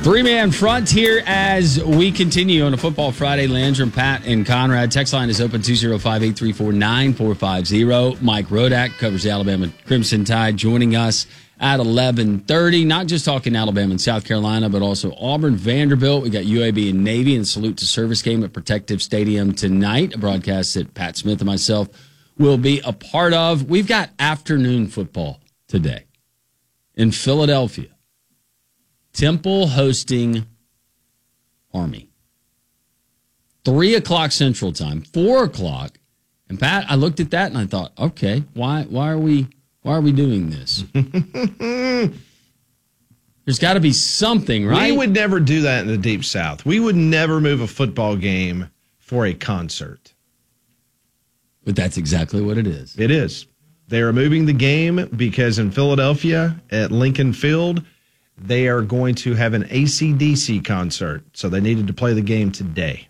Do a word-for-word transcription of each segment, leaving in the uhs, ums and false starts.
Three-man front here as we continue on a Football Friday. Landrum, Pat, and Conrad. Text line is open two oh five, eight three four, nine four five zero. Mike Rodak covers the Alabama Crimson Tide, joining us at eleven thirty. Not just talking Alabama and South Carolina, but also Auburn, Vanderbilt. We got U A B and Navy, and salute to service game at Protective Stadium tonight. A broadcast that Pat Smith and myself will be a part of. We've got afternoon football today in Philadelphia. Temple hosting Army. Three o'clock Central Time, four o'clock. And Pat, I looked at that and I thought, okay, why why are we why are we doing this? There's got to be something, right? We would never do that in the Deep South. We would never move a football game for a concert. But that's exactly what it is. It is. They are moving the game because in Philadelphia at Lincoln Field, they are going to have an A C D C concert, so they needed to play the game today.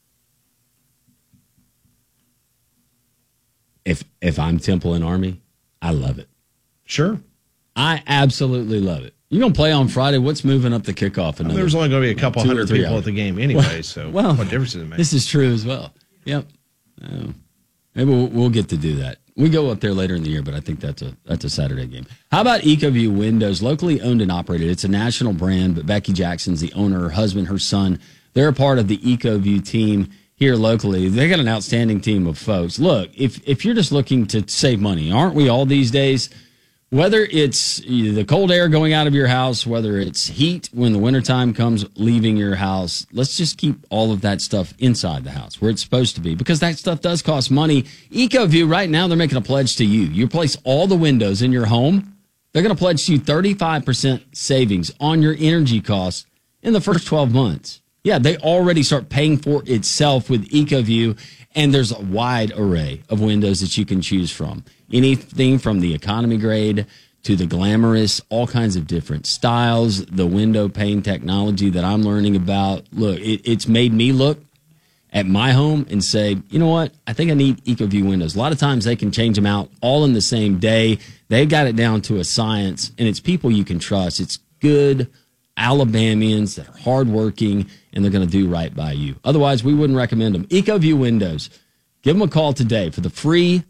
If if I'm Temple and Army, I love it. Sure. I absolutely love it. You're going to play on Friday. What's moving up the kickoff? Well, there's only going to be a couple hundred people hours. At the game anyway, well, so well, what difference does it make? This is true as well. Yep. Uh, maybe we'll, we'll get to do that. We go up there later in the year, but I think that's a that's a Saturday game. How about EcoView Windows, locally owned and operated? It's a national brand, but Becky Jackson's the owner, her husband, her son. They're a part of the EcoView team here locally. They got an outstanding team of folks. Look, if if you're just looking to save money, aren't we all these days? Whether it's the cold air going out of your house, whether it's heat when the wintertime comes leaving your house, let's just keep all of that stuff inside the house where it's supposed to be, because that stuff does cost money. EcoView, right now, they're making a pledge to you. You replace all the windows in your home, they're going to pledge to you thirty-five percent savings on your energy costs in the first twelve months. Yeah, they already start paying for itself with EcoView, and there's a wide array of windows that you can choose from. Anything from the economy grade to the glamorous, all kinds of different styles, the window pane technology that I'm learning about. Look, it, it's made me look at my home and say, you know what? I think I need EcoView windows. A lot of times they can change them out all in the same day. They've got it down to a science, and it's people you can trust. It's good Alabamians that are hardworking, and they're going to do right by you. Otherwise, we wouldn't recommend them. EcoView Windows. Give them a call today for the free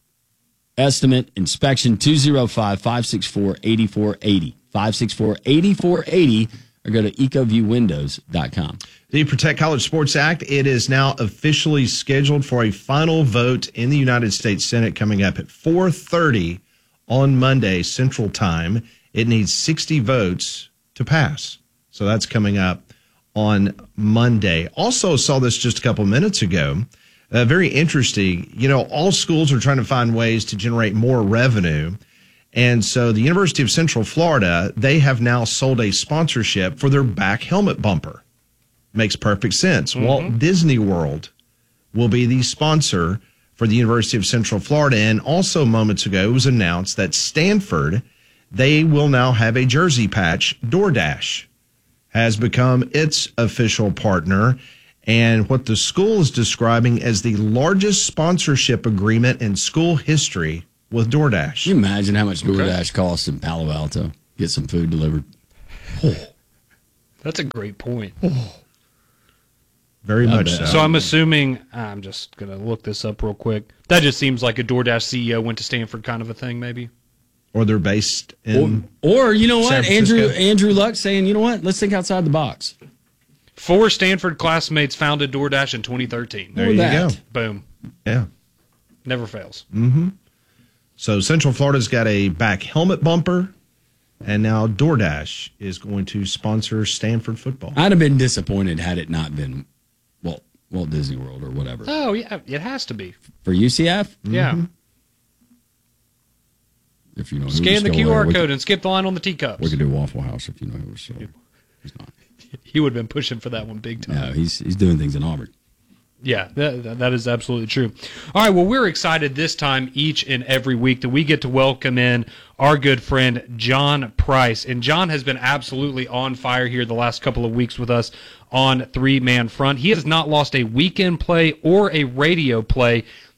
estimate inspection, two oh five, five six four, eight four eight zero, five six four, eight four eight zero, or go to ecoview windows dot com. The Protect College Sports Act, it is now officially scheduled for a final vote in the United States Senate coming up at four thirty on Monday Central Time. It needs sixty votes to pass. So that's coming up on Monday. Also saw this just a couple minutes ago. Uh, very interesting. You know, all schools are trying to find ways to generate more revenue. And so the University of Central Florida, they have now sold a sponsorship for their back helmet bumper. Makes perfect sense. Mm-hmm. Walt Disney World will be the sponsor for the University of Central Florida. And also moments ago, it was announced that Stanford, they will now have a jersey patch. DoorDash has become its official partner, and what the school is describing as the largest sponsorship agreement in school history with DoorDash. Can you imagine how much DoorDash okay. costs in Palo Alto? Get some food delivered. Oh. That's a great point. Oh. Very much so. So I'm assuming, I'm just going to look this up real quick. That just seems like a DoorDash C E O went to Stanford kind of a thing, maybe. Or they're based in Or, or you know what, Andrew Andrew Luck saying, you know what, let's think outside the box. Four Stanford classmates founded DoorDash in twenty thirteen. There you go. Boom. Yeah. Never fails. Mm-hmm. So Central Florida's got a back helmet bumper, and now DoorDash is going to sponsor Stanford football. I'd have been disappointed had it not been Walt, Walt Disney World or whatever. Oh, yeah, it has to be. For U C F? Mm-hmm. Yeah. If you know Scan the Q R code could, and skip the line on the teacups. We could do Waffle House if you know who was still. He's not. He would have been pushing for that one big time. No, he's he's doing things in Auburn. Yeah, that, that is absolutely true. All right, well, we're excited this time each and every week that we get to welcome in our good friend John Price. And John has been absolutely on fire here the last couple of weeks with us on Three Man Front. He has not lost a weekend play or a radio play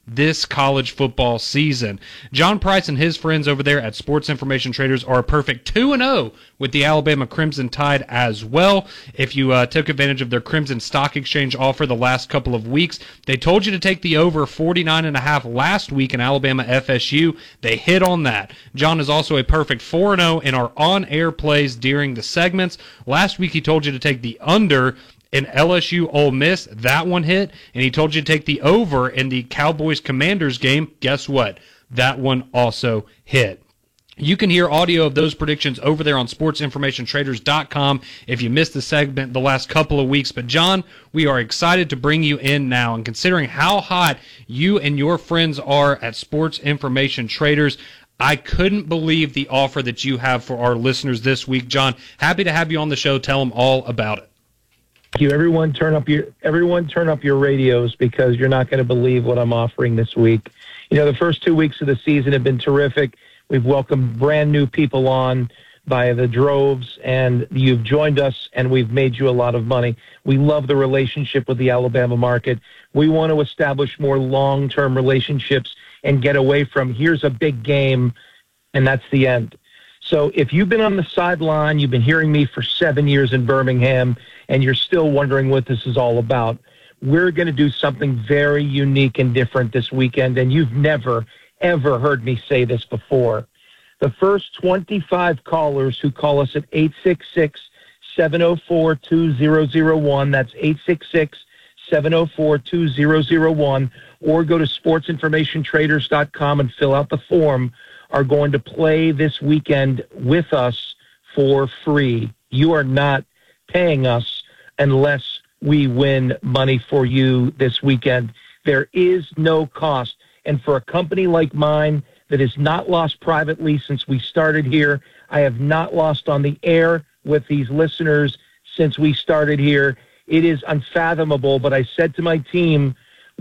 this college football season. John Price and his friends over there at Sports Information Traders are a perfect two and oh with the Alabama Crimson Tide as well. If you uh, took advantage of their Crimson Stock Exchange offer the last couple of weeks, they told you to take the over forty-nine and a half last week in Alabama F S U. They hit on that. John is also a perfect four and oh in our on-air plays during the segments. Last week he told you to take the under in L S U Ole Miss. That one hit. And he told you to take the over in the Cowboys-Commanders game. Guess what? That one also hit. You can hear audio of those predictions over there on sports information traders dot com if you missed the segment the last couple of weeks. But, John, we are excited to bring you in now. And considering how hot you and your friends are at Sports Information Traders, I couldn't believe the offer that you have for our listeners this week. John, happy to have you on the show. Tell them all about it. Thank you. Everyone turn up your everyone turn up your radios because you're not going to believe what I'm offering this week. You know, the first two weeks of the season have been terrific. We've welcomed brand new people on by the droves, and you've joined us, and we've made you a lot of money. We love the relationship with the Alabama market. We want to establish more long-term relationships and get away from here's a big game, and that's the end. So if you've been on the sideline, you've been hearing me for seven years in Birmingham, and you're still wondering what this is all about, we're going to do something very unique and different this weekend, and you've never, ever heard me say this before. The first twenty-five callers who call us at eight six six, seven oh four, two oh oh one, that's eight six six, seven oh four, two oh oh one, or go to sports information traders dot com and fill out the form, are going to play this weekend with us for free. You are not paying us unless we win money for you this weekend. There is no cost. And for a company like mine that has not lost privately since we started here, I have not lost on the air with these listeners since we started here. It is unfathomable, but I said to my team,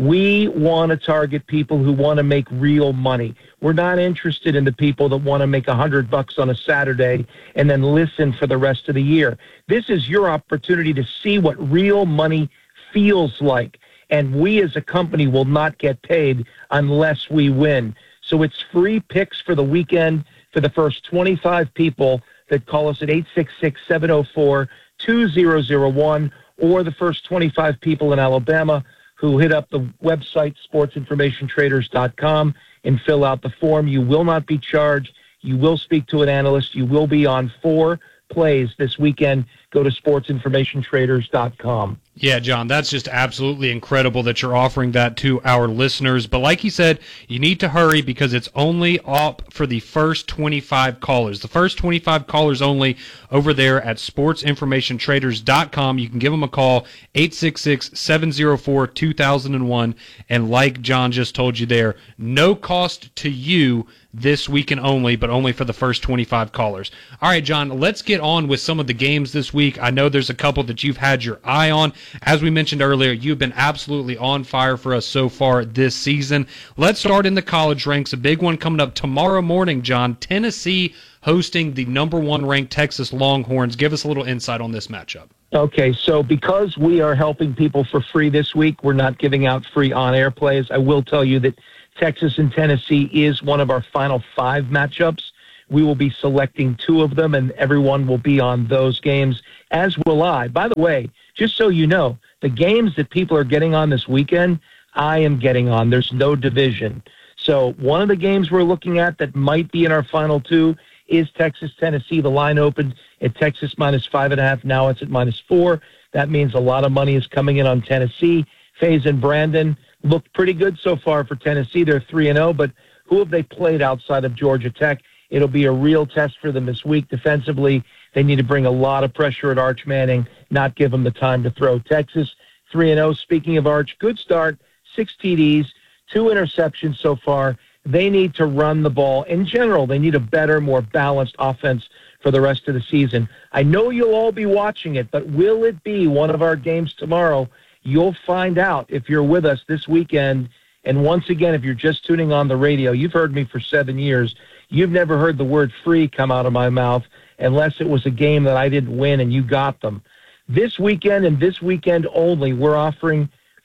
we want to target people who want to make real money. We're not interested in the people that want to make a hundred bucks on a Saturday and then listen for the rest of the year. This is your opportunity to see what real money feels like. And we as a company will not get paid unless we win. So it's free picks for the weekend for the first twenty-five people that call us at eight six six, seven oh four, two oh oh one, or the first twenty-five people in Alabama who hit up the website sports information traders dot com and fill out the form. You will not be charged. You will speak to an analyst. You will be on four plays this weekend. Go to sports information traders dot com. Yeah, John, that's just absolutely incredible that you're offering that to our listeners. But like you said, you need to hurry because it's only up for the first twenty-five callers. The first twenty-five callers only over there at sports information traders dot com. You can give them a call, eight six six, seven oh four, two thousand one. And like John just told you there, no cost to you this weekend only, but only for the first twenty-five callers. All right, John, let's get on with some of the games this week. I know there's a couple that you've had your eye on. As we mentioned earlier, you've been absolutely on fire for us so far this season. Let's start in the college ranks. A big one coming up tomorrow morning, John. Tennessee hosting the number one ranked Texas Longhorns. Give us a little insight on this matchup. Okay, so because we are helping people for free this week, we're not giving out free on-air plays. I will tell you that Texas and Tennessee is one of our final five matchups. We will be selecting two of them, and everyone will be on those games, as will I. By the way, just so you know, the games that people are getting on this weekend, I am getting on. There's no division. So one of the games we're looking at that might be in our final two is Texas-Tennessee. The line opened at Texas minus five and a half. Now it's at minus four. That means a lot of money is coming in on Tennessee. Faze and Brandon looked pretty good so far for Tennessee. They're three and oh, but who have they played outside of Georgia Tech? It'll be a real test for them this week. Defensively, they need to bring a lot of pressure at Arch Manning, not give him the time to throw. Texas, three and oh. Speaking of Arch, good start, six T Ds, two interceptions so far. They need to run the ball. In general, they need a better, more balanced offense for the rest of the season. I know you'll all be watching it, but will it be one of our games tomorrow? You'll find out if you're with us this weekend. And once again, if you're just tuning on the radio, you've heard me for seven years. You've never heard the word free come out of my mouth unless it was a game that I didn't win and you got them. This weekend and this weekend only, we're offering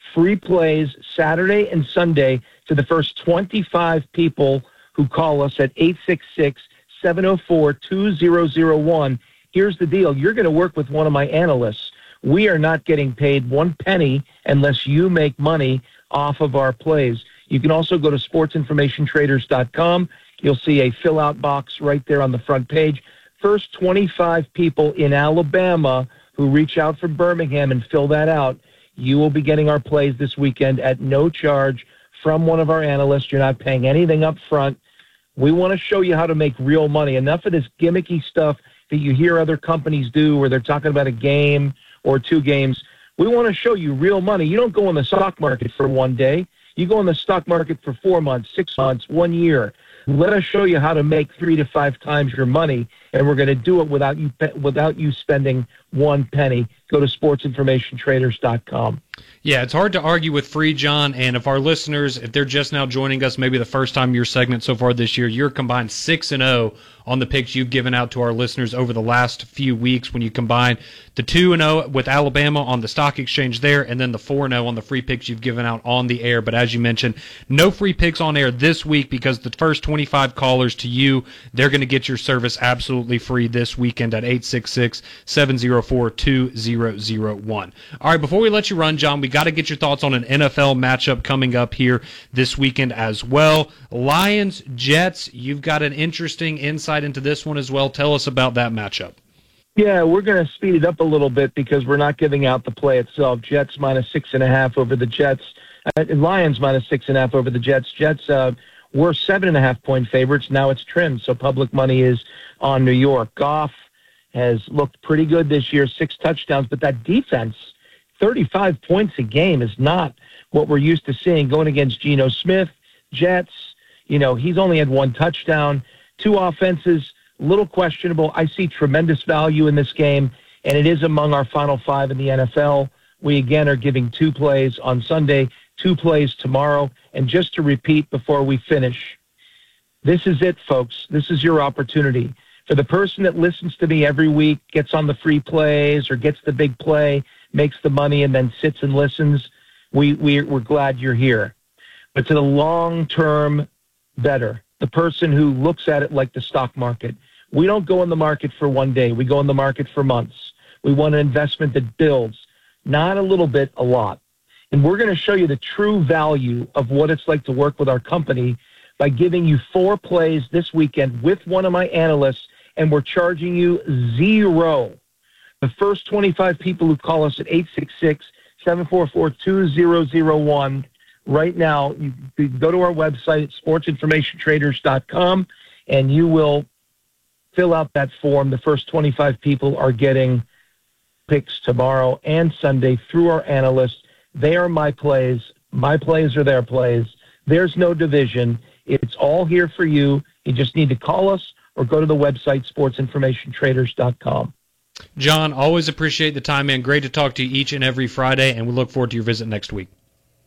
free plays Saturday and Sunday to the first twenty-five people who call us at eight six six, seven oh four, two oh oh one. Here's the deal. You're going to work with one of my analysts. We are not getting paid one penny unless you make money off of our plays. You can also go to sports information traders dot com. You'll see a fill-out box right there on the front page. First twenty-five people in Alabama who reach out from Birmingham and fill that out, you will be getting our plays this weekend at no charge from one of our analysts. You're not paying anything up front. We want to show you how to make real money. Enough of this gimmicky stuff that you hear other companies do where they're talking about a game or two games. We want to show you real money. You don't go in the stock market for one day. You go in the stock market for four months, six months, one year. Let us show you how to make three to five times your money, and we're going to do it without you without you spending one penny. Go to sports information traders dot com. Yeah, it's hard to argue with free, John. And if our listeners, if they're just now joining us, maybe the first time your segment so far this year, you're combined six and zero on the picks you've given out to our listeners over the last few weeks. When you combine the two and zero with Alabama on the stock exchange there, and then the four and zero on the free picks you've given out on the air. But as you mentioned, no free picks on air this week because the first twenty-five callers to you, they're going to get your service absolutely free this weekend at eight six six, seven oh four, two oh oh one. All right, before we let you run, John, we got to get your thoughts on an N F L matchup coming up here this weekend as well. Lions, Jets, you've got an interesting insight into this one as well. Tell us about that matchup. Yeah, we're going to speed it up a little bit because we're not giving out the play itself. Jets minus six and a half over the Jets. Uh, Lions minus six and a half over the Jets. Jets uh, were seven and a half point favorites. Now it's trimmed, so public money is on New York. Goff has looked pretty good this year, six touchdowns, but that defense, thirty-five points a game, is not what we're used to seeing going against Geno Smith. Jets, you know, he's only had one touchdown. Two offenses, a little questionable. I see tremendous value in this game, and it is among our final five in the N F L. We, again, are giving two plays on Sunday, two plays tomorrow. And just to repeat before we finish, this is it, folks. This is your opportunity. For the person that listens to me every week, gets on the free plays or gets the big play, makes the money, and then sits and listens, we, we, we're glad you're here. But to the long-term bettor, the person who looks at it like the stock market, we don't go in the market for one day. We go in the market for months. We want an investment that builds, not a little bit, a lot. And we're going to show you the true value of what it's like to work with our company by giving you four plays this weekend with one of my analysts, and we're charging you zero. The first twenty-five people who call us at eight six six, seven four four, two oh oh one, right now, you can go to our website at sports information traders dot com, and you will fill out that form. The first twenty-five people are getting picks tomorrow and Sunday through our analysts. They are my plays. My plays are their plays. There's no division. It's all here for you. You just need to call us or go to the website, sports information traders dot com. John, always appreciate the time, man. Great to talk to you each and every Friday, and we look forward to your visit next week.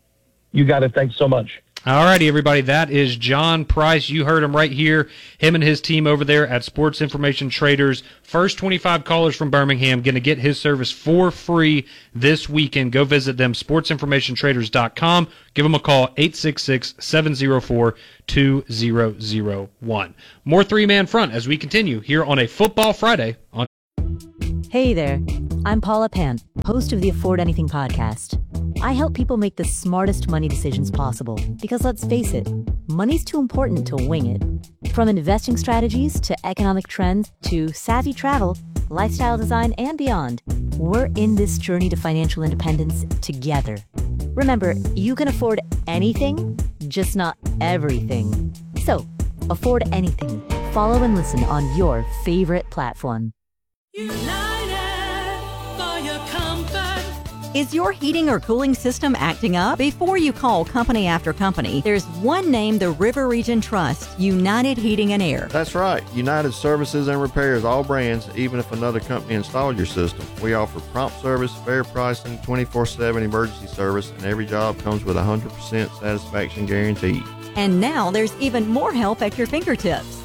You got it. Thanks so much. All righty, everybody. That is John Price. You heard him right here. Him and his team over there at Sports Information Traders. First twenty-five callers from Birmingham going to get his service for free this weekend. Go visit them, sports information traders dot com. Give them a call, eight six six, seven oh four, two oh oh one. More three-man front as we continue here on a Football Friday on. Hey there, I'm Paula Pant, host of the Afford Anything podcast. I help people make the smartest money decisions possible because, let's face it, money's too important to wing it. From investing strategies to economic trends to savvy travel, lifestyle design, and beyond, we're in this journey to financial independence together. Remember, you can afford anything, just not everything. So, afford anything. Follow and listen on your favorite platform. United for your comfort. Is your heating or cooling system acting up? Before you call company after company, there's one name the River Region trusts, United Heating and Air. That's right. United services and repairs all brands, even if another company installed your system. We offer prompt service, fair pricing, twenty-four seven emergency service, and every job comes with a one hundred percent satisfaction guarantee. And now there's even more help at your fingertips.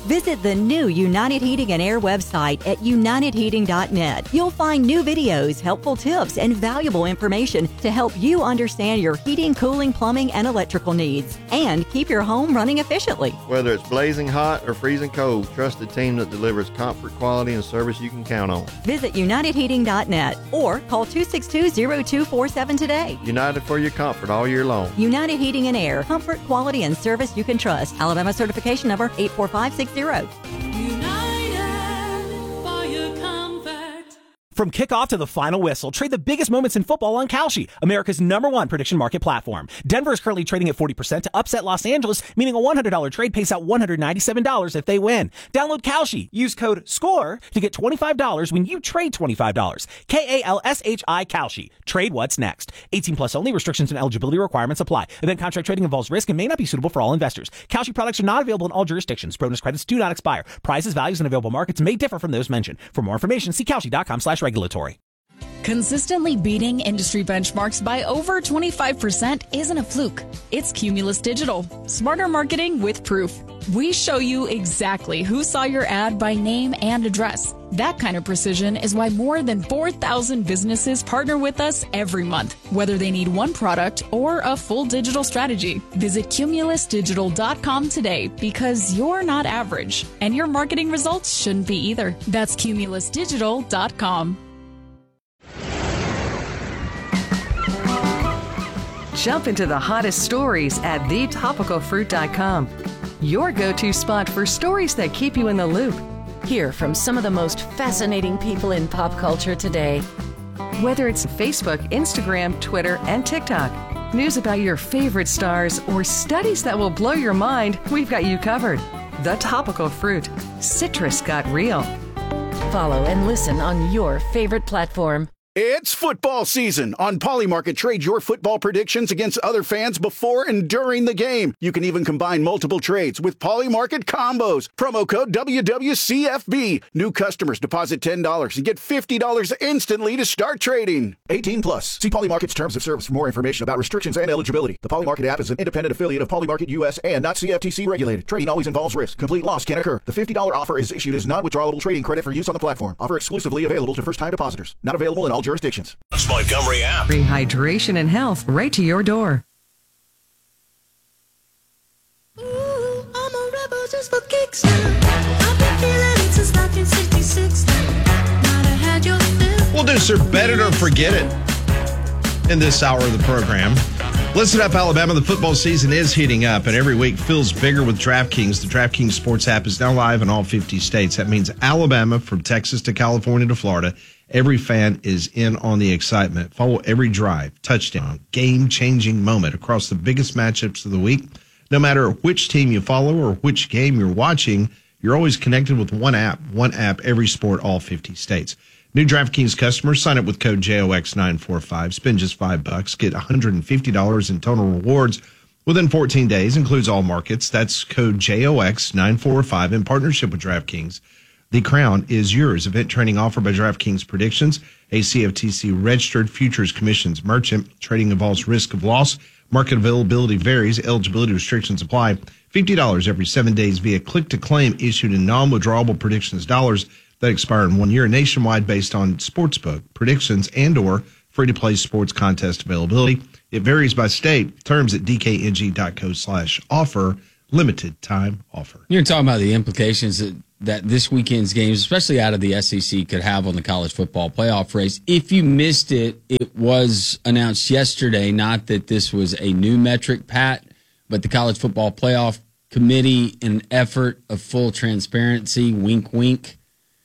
Visit the new United Heating and Air website at united heating dot net. You'll find new videos, helpful tips, and valuable information to help you understand your heating, cooling, plumbing, and electrical needs and keep your home running efficiently. Whether it's blazing hot or freezing cold, trust the team that delivers comfort, quality, and service you can count on. Visit united heating dot net or call two six two, zero two four seven today. United for your comfort all year long. United Heating and Air. Comfort, quality, and service you can trust. Alabama certification number eight four five six zero. United for your comfort. From kickoff to the final whistle, trade the biggest moments in football on Kalshi, America's number one prediction market platform. Denver is currently trading at forty percent to upset Los Angeles, meaning a one hundred dollars trade pays out one hundred ninety-seven dollars if they win. Download Kalshi. Use code SCORE to get twenty-five dollars when you trade twenty-five dollars. K A L S H I Kalshi. Trade what's next. eighteen plus only. Restrictions and eligibility requirements apply. Event contract trading involves risk and may not be suitable for all investors. Kalshi products are not available in all jurisdictions. Bonus credits do not expire. Prices, values, and available markets may differ from those mentioned. For more information, see Kalshi.com slash regulatory. Consistently beating industry benchmarks by over twenty-five percent isn't a fluke. It's Cumulus Digital. Smarter marketing with proof. We show you exactly who saw your ad by name and address. That kind of precision is why more than four thousand businesses partner with us every month, whether they need one product or a full digital strategy. Visit cumulus digital dot com today because you're not average, and your marketing results shouldn't be either. That's cumulus digital dot com. Jump into the hottest stories at the topical fruit dot com. Your go-to spot for stories that keep you in the loop. Hear from some of the most fascinating people in pop culture today. Whether it's Facebook, Instagram, Twitter, and TikTok, news about your favorite stars, or studies that will blow your mind, we've got you covered. The Topical Fruit. Citrus got real. Follow and listen on your favorite platform. It's football season. On Polymarket, trade your football predictions against other fans before and during the game. You can even combine multiple trades with Polymarket combos. Promo code W W C F B. New customers deposit ten dollars and get fifty dollars instantly to start trading. eighteen plus. See Polymarket's terms of service for more information about restrictions and eligibility. The Polymarket app is an independent affiliate of Polymarket U S and not C F T C regulated. Trading always involves risk. Complete loss can occur. The fifty dollars offer is issued as non-withdrawable trading credit for use on the platform. Offer exclusively available to first-time depositors. Not available in all jurisdictions. Montgomery app. Rehydration and health right to your door. Ooh, I'm a rebel just for kicks now. I've been feeling it since nineteen sixty-six. Might have had your fill. We'll do Sir Bet It or Forget It in this hour of the program. Listen up, Alabama. The football season is heating up, and every week feels bigger with DraftKings. The DraftKings Sports app is now live in all fifty states. That means Alabama, from Texas to California to Florida, every fan is in on the excitement. Follow every drive, touchdown, game-changing moment across the biggest matchups of the week. No matter which team you follow or which game you're watching, you're always connected with one app. One app, every sport, all fifty states. New DraftKings customers sign up with code J O X nine four five. Spend just five bucks. Get one hundred fifty dollars in total rewards within fourteen days. Includes all markets. That's code J O X nine four five in partnership with DraftKings. The crown is yours. Event training offered by DraftKings Predictions, a C F T C registered futures commissions merchant. Trading involves risk of loss. Market availability varies. Eligibility restrictions apply. fifty dollars every seven days via click-to-claim issued in non-withdrawable predictions dollars that expire in one year nationwide based on sportsbook predictions and or free-to-play sports contest availability. It varies by state. Terms at dkng.co slash offer. Limited time offer. You're talking about the implications that, that this weekend's games, especially out of the S E C, could have on the college football playoff race. If you missed it, it was announced yesterday, not that this was a new metric, Pat, but the College Football Playoff Committee, in an effort of full transparency, wink, wink,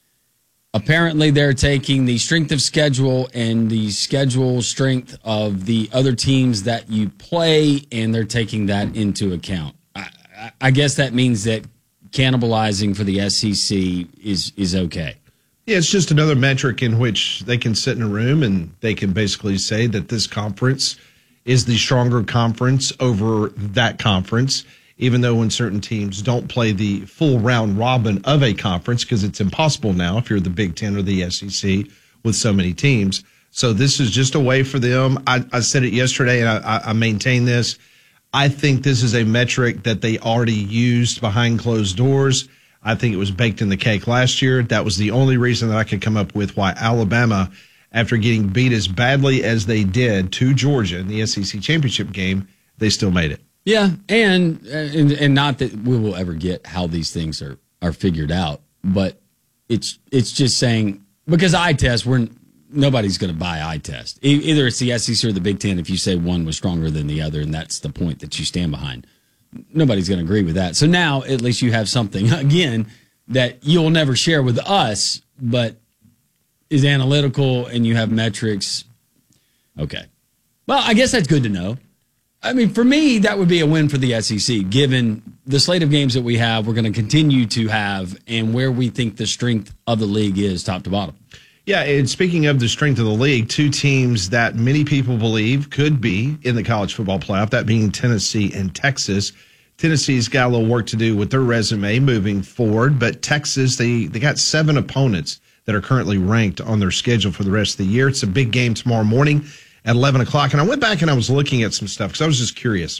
apparently they're taking the strength of schedule and the schedule strength of the other teams that you play, and they're taking that into account. I, I guess that means that cannibalizing for the S E C is is okay. Yeah, it's just another metric in which they can sit in a room and they can basically say that this conference is the stronger conference over that conference, even though when certain teams don't play the full round robin of a conference, because it's impossible now if you're the Big Ten or the S E C with so many teams. So this is just a way for them. I, I said it yesterday, and I, I maintain this. I think this is a metric that they already used behind closed doors. I think it was baked in the cake last year. That was the only reason that I could come up with why Alabama, after getting beat as badly as they did to Georgia in the S E C championship game, they still made it. Yeah, and and, and not that we will ever get how these things are, are figured out, but it's it's just saying, because eye test, we're nobody's going to buy eye test. E- either it's the S E C or the Big Ten if you say one was stronger than the other, and that's the point that you stand behind. Nobody's going to agree with that. So now at least you have something, again, that you'll never share with us, but is analytical and you have metrics. Okay. Well, I guess that's good to know. I mean, for me, that would be a win for the S E C, given the slate of games that we have, we're going to continue to have, and where we think the strength of the league is top to bottom. Yeah, and speaking of the strength of the league, two teams that many people believe could be in the college football playoff, that being Tennessee and Texas. Tennessee's got a little work to do with their resume moving forward, but Texas, they, they got seven opponents that are currently ranked on their schedule for the rest of the year. It's a big game tomorrow morning at eleven o'clock, and I went back and I was looking at some stuff because I was just curious.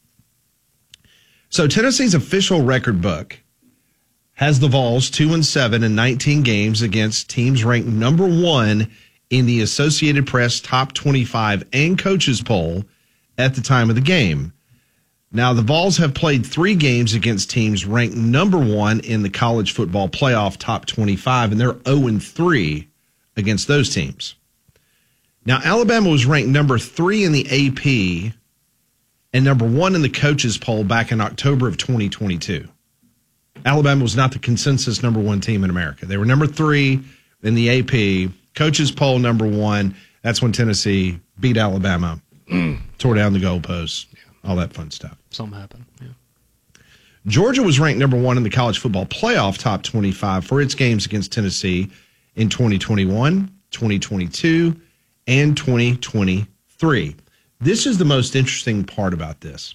So Tennessee's official record book has the Vols two and seven in nineteen games against teams ranked number one in the Associated Press Top twenty-five and Coaches Poll at the time of the game. Now, the Vols have played three games against teams ranked number one in the College Football Playoff Top twenty-five, and they're oh and three against those teams. Now, Alabama was ranked number three in the A P and number one in the Coaches Poll back in October of twenty twenty-two. Alabama was not the consensus number one team in America. They were number three in the A P, Coaches Poll number one. That's when Tennessee beat Alabama, tore down the goalposts, all that fun stuff. Something happened. Yeah. Georgia was ranked number one in the College Football Playoff Top twenty-five for its games against Tennessee in twenty twenty-one, twenty twenty-two, and twenty twenty-three. This is the most interesting part about this.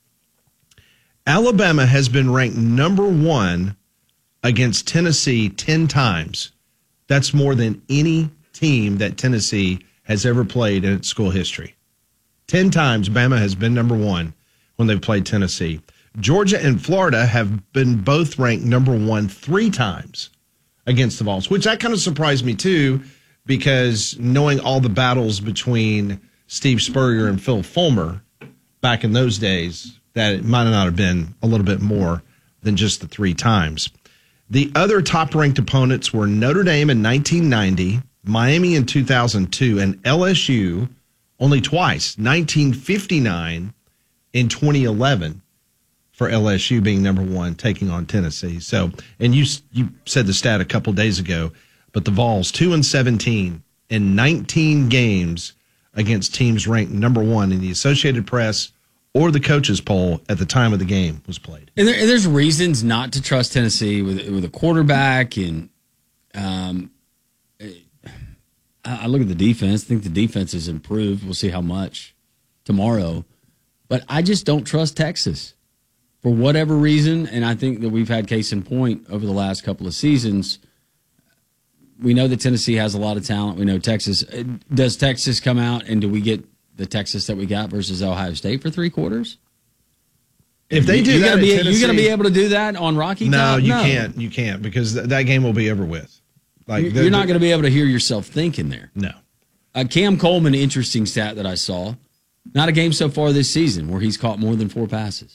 Alabama has been ranked number one against Tennessee ten times. That's more than any team that Tennessee has ever played in its school history. Ten times Bama has been number one when they've played Tennessee. Georgia and Florida have been both ranked number one three times against the Vols, which that kind of surprised me too, because knowing all the battles between Steve Spurrier and Phil Fulmer back in those days, that it might not have been a little bit more than just the three times. The other top-ranked opponents were Notre Dame in nineteen ninety, Miami in two thousand two, and L S U only twice, nineteen fifty-nine and twenty eleven, for L S U being number one, taking on Tennessee. So, and you you said the stat a couple days ago, but the Vols two and seventeen in nineteen games against teams ranked number one in the Associated Press or the Coaches Poll at the time of the game was played. And, there, and there's reasons not to trust Tennessee with with a quarterback, and um, I look at the defense. I think the defense has improved. We'll see how much tomorrow, but I just don't trust Texas for whatever reason. And I think that we've had case in point over the last couple of seasons. We know that Tennessee has a lot of talent. We know Texas. Does Texas come out, and do we get the Texas that we got versus Ohio State for three quarters? If they do you that, gotta be, Tennessee, you going to be able to do that on Rocky no, Top? You can't. You can't because th- that game will be over with. Like You're, you're not going to be able to hear yourself thinking there. No. Uh, Cam Coleman, interesting stat that I saw. Not a game so far this season where he's caught more than four passes.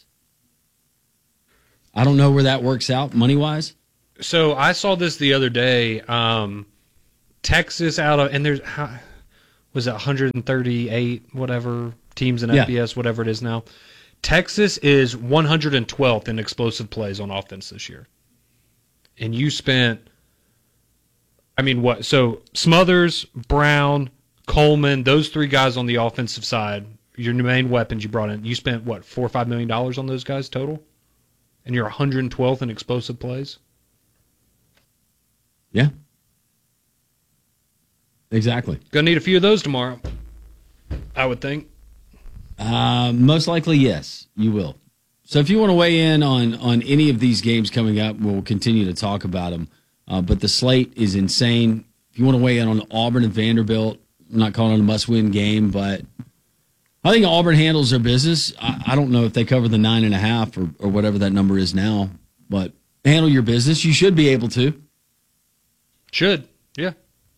I don't know where that works out money-wise. So I saw this the other day. Um, Texas out of, and there's, how, was it one hundred thirty-eight, whatever, teams in Yeah. F B S, whatever it is now. Texas is one hundred twelfth in explosive plays on offense this year. And you spent, I mean, what? So Smothers, Brown, Coleman, those three guys on the offensive side, your main weapons you brought in, you spent, what, four or five million dollars on those guys total? And you're one hundred twelfth in explosive plays? Yeah. Exactly. Gonna need a few of those tomorrow, I would think. Uh, most likely, yes, you will. So if you want to weigh in on, on any of these games coming up, we'll continue to talk about them. Uh, but the slate is insane. If you want to weigh in on Auburn and Vanderbilt, I'm not calling it a must-win game, but I think Auburn handles their business. I, I don't know if they cover the nine and a half or, or whatever that number is now, but handle your business. You should be able to. Should, yeah.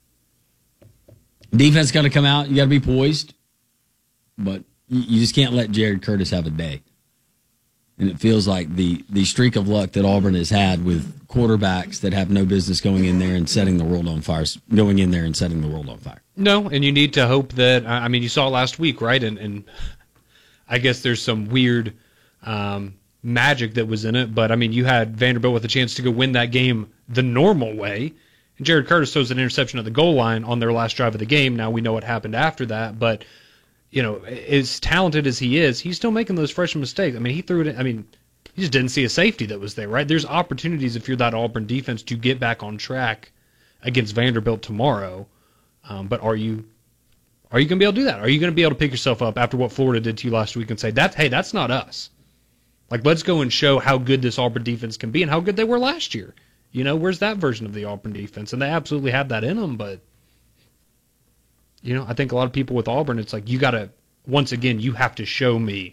Defense got to come out. You got to be poised. But you, you just can't let Jared Curtis have a day. And it feels like the, the streak of luck that Auburn has had with quarterbacks that have no business going in there and setting the world on fire, going in there and setting the world on fire. No, and you need to hope that, I mean, you saw last week, right? And, and I guess there's some weird um, magic that was in it. But, I mean, you had Vanderbilt with a chance to go win that game the normal way. And Jared Curtis throws an interception at the goal line on their last drive of the game. Now we know what happened after that. But, you know, as talented as he is, he's still making those freshman mistakes. I mean, he threw it in, I mean, he just didn't see a safety that was there, right? There's opportunities if you're that Auburn defense to get back on track against Vanderbilt tomorrow. Um, but are you are you going to be able to do that? Are you going to be able to pick yourself up after what Florida did to you last week and say, "That hey, that's not us"? Like, let's go and show how good this Auburn defense can be and how good they were last year. You know, where's that version of the Auburn defense? And they absolutely had that in them, but, you know, I think a lot of people with Auburn, it's like, you got to, once again, you have to show me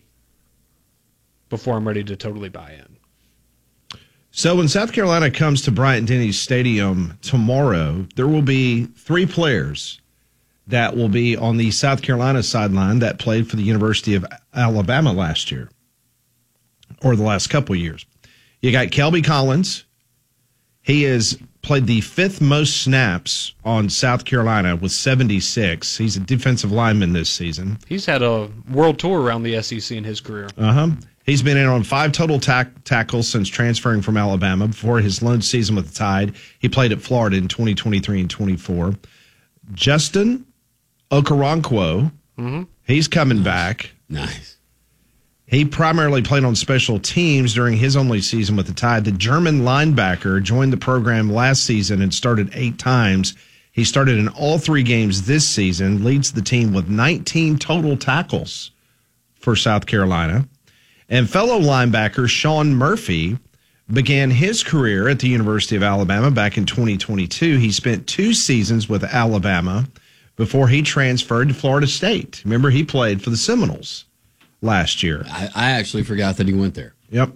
before I'm ready to totally buy in. So when South Carolina comes to Bryant-Denny Stadium tomorrow, there will be three players that will be on the South Carolina sideline that played for the University of Alabama last year, or the last couple of years. You got Kelby Collins. He has played the fifth most snaps on South Carolina with seventy-six. He's a defensive lineman this season. He's had a world tour around the S E C in his career. Uh-huh. He's been in on five total tack- tackles since transferring from Alabama. Before his lone season with the Tide, he played at Florida in twenty twenty-three and twenty-four. Justin Okoronkwo, mm-hmm. he's coming back. Nice. He primarily played on special teams during his only season with the Tide. The German linebacker joined the program last season and started eight times. He started in all three games this season, leads the team with nineteen total tackles for South Carolina. And fellow linebacker Sean Murphy began his career at the University of Alabama back in twenty twenty-two. He spent two seasons with Alabama before he transferred to Florida State. Remember, he played for the Seminoles last year. I, I actually forgot that he went there. Yep.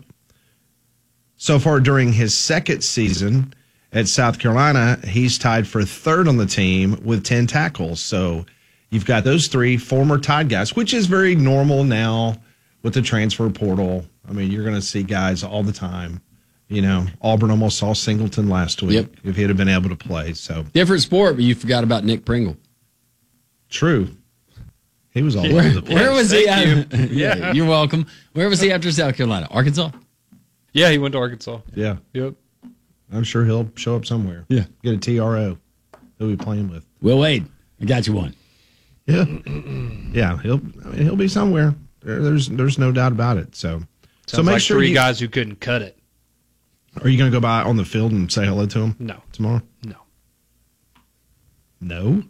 So far during his second season at South Carolina, he's tied for third on the team with ten tackles. So you've got those three former Tide guys, which is very normal now with the transfer portal. I mean, you're going to see guys all the time. You know, Auburn almost saw Singleton last week yep. if he'd have been able to play. So different sport, but you forgot about Nick Pringle. True. He was all where, over the place. Where was Thank he? you. yeah, yeah. You're welcome. Where was he after South Carolina? Arkansas? Yeah, he went to Arkansas. Yeah. Yep. I'm sure he'll show up somewhere. Yeah. Get a T R O. He'll be playing with. Will Wade, I got you one. Yeah. Yeah, he'll I mean, he'll be somewhere. There, there's there's no doubt about it. So, Sounds so make like sure three you, guys who couldn't cut it. Are you going to go by on the field and say hello to him? No. Tomorrow? No. No?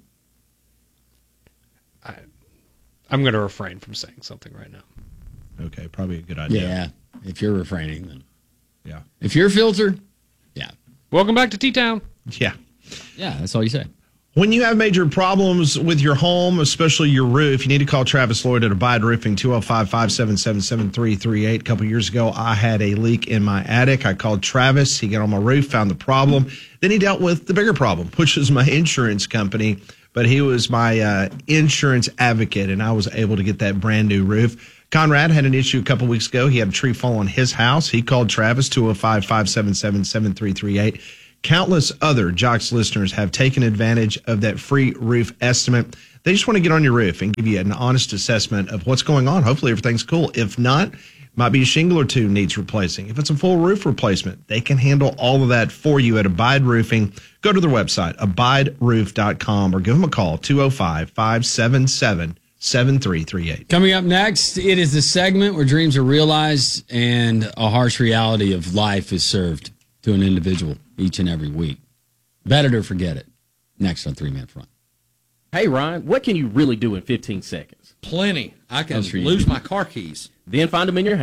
I, I'm going to refrain from saying something right now. Okay, probably a good idea. Yeah, if you're refraining, then. Yeah. If you're filter, yeah. Welcome back to T-Town. Yeah. Yeah, that's all you say. When you have major problems with your home, especially your roof, you need to call Travis Lloyd at Abide Roofing, two oh five, five seven seven, seven three three eight. A couple years ago, I had a leak in my attic. I called Travis. He got on my roof, found the problem. Then he dealt with the bigger problem, which was my insurance company. But he was my uh, insurance advocate, and I was able to get that brand new roof. Conrad had an issue a couple weeks ago. He had a tree fall on his house. He called Travis, two oh five, five seven seven, seven three three eight. Countless other Jocks listeners have taken advantage of that free roof estimate. They just want to get on your roof and give you an honest assessment of what's going on. Hopefully everything's cool. If not, might be a shingle or two needs replacing. If it's a full roof replacement, they can handle all of that for you at Abide Roofing. Go to their website, abide roof dot com, or give them a call, two oh five, five seven seven, seven three three eight. Coming up next, it is the segment where dreams are realized and a harsh reality of life is served to an individual each and every week. Better to forget it. Next on Three Man Front. Hey, Ryan, what can you really do in fifteen seconds? Plenty. I can That's for you. lose my car keys. Then find them in your hand.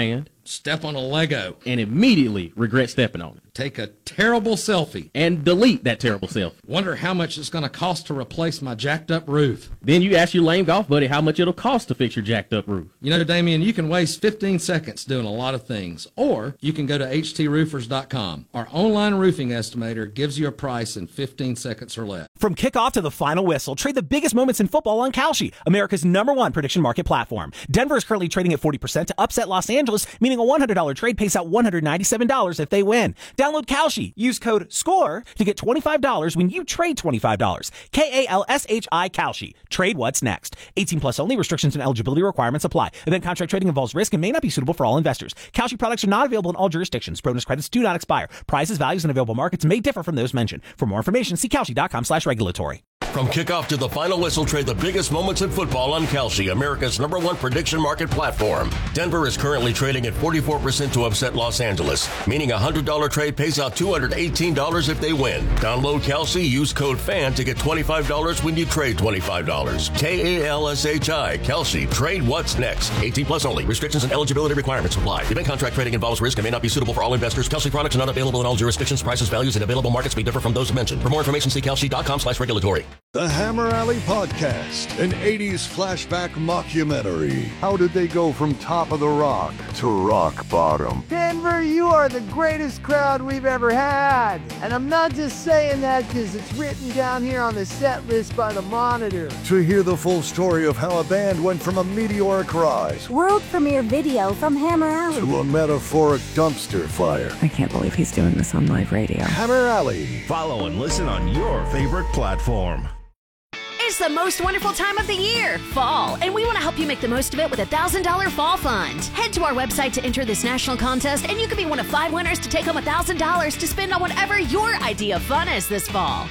step on a Lego, and immediately regret stepping on it. take a terrible selfie, and delete that terrible selfie. Wonder how much it's going to cost to replace my jacked up roof. Then you ask your lame golf buddy how much it'll cost to fix your jacked up roof. You know, Damien, you can waste fifteen seconds doing a lot of things, or you can go to H T roofers dot com. Our online roofing estimator gives you a price in fifteen seconds or less. From kickoff to the final whistle, trade the biggest moments in football on Kalshi, America's number one prediction market platform. Denver is currently trading at forty percent to upset Los Angeles, meaning a one hundred dollars trade pays out one hundred ninety-seven dollars if they win. Download Kalshi. Use code SCORE to get twenty-five dollars when you trade twenty-five dollars. K A L S H I Kalshi. Trade what's next. eighteen plus only. Restrictions and eligibility requirements apply. Event contract trading involves risk and may not be suitable for all investors. Kalshi products are not available in all jurisdictions. Bonus credits do not expire. Prizes, values, and available markets may differ from those mentioned. For more information, see Kalshi dot com slash regulatory. From kickoff to the final whistle, trade the biggest moments in football on Kalshi, America's number one prediction market platform. Denver is currently trading at forty-four percent to upset Los Angeles, meaning a one hundred dollars trade pays out two hundred eighteen dollars if they win. Download Kalshi, use code FAN to get twenty-five dollars when you trade twenty-five dollars. K A L S H I, Kalshi. Trade what's next. eighteen plus only. Restrictions and eligibility requirements apply. Event contract trading involves risk and may not be suitable for all investors. Kalshi products are not available in all jurisdictions. Prices, values, and available markets may differ from those mentioned. For more information, see Kalshi dot com slash regulatory. The Hammer Alley Podcast, an eighties flashback mockumentary. How did they go from top of the rock to rock bottom? Denver, you are the greatest crowd we've ever had. And I'm not just saying that because it's written down here on the set list by the Monitor. To hear the full story of how a band went from a meteoric rise World premiere video from Hammer Alley to a metaphoric dumpster fire. I can't believe he's doing this on live radio. Hammer Alley. Follow and listen on your favorite platform. It's the most wonderful time of the year, fall, and we want to help you make the most of it with a one thousand dollars Fall Fund. Head to our website to enter this national contest, and you could be one of five winners to take home one thousand dollars to spend on whatever your idea of fun is this fall.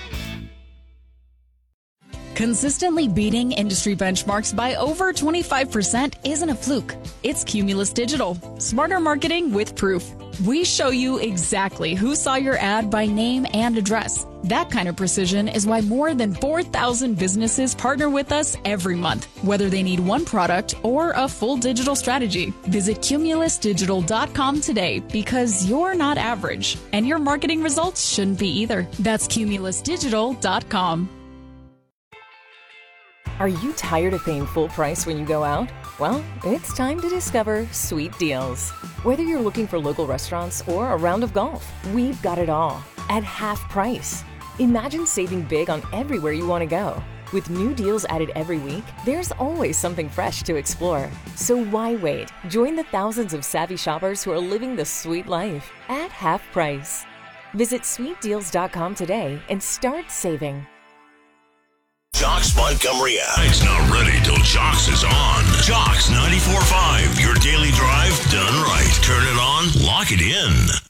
Consistently beating industry benchmarks by over twenty-five percent isn't a fluke. It's Cumulus Digital. Smarter marketing with proof. We show you exactly who saw your ad by name and address. That kind of precision is why more than four thousand businesses partner with us every month, whether they need one product or a full digital strategy. Visit cumulus digital dot com today because you're not average, and your marketing results shouldn't be either. That's cumulus digital dot com. Are you tired of paying full price when you go out? Well, it's time to discover Sweet Deals. Whether you're looking for local restaurants or a round of golf, we've got it all at half price. Imagine saving big on everywhere you want to go. With new deals added every week, there's always something fresh to explore. So why wait? Join the thousands of savvy shoppers who are living the sweet life at half price. Visit sweet deals dot com today and start saving. Jocks Montgomery app. It's not ready till Jocks is on. Jocks ninety-four point five, your daily drive done right. Turn it on, lock it in.